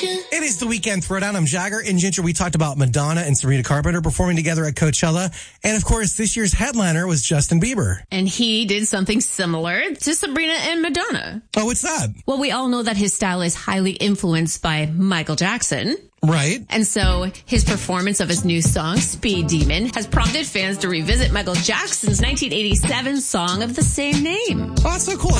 It is the Weekend Throwdown. I'm Jagger and Ginger. We talked about Madonna and Sabrina Carpenter performing together at Coachella. And of course, this year's headliner was Justin Bieber. And he did something similar to Sabrina and Madonna. Oh, what's that? Well, we all know that his style is highly influenced by Michael Jackson. Right. And so his performance of his new song, Speed Demon, has prompted fans to revisit Michael Jackson's 1987 song of the same name. Oh, that's so cool.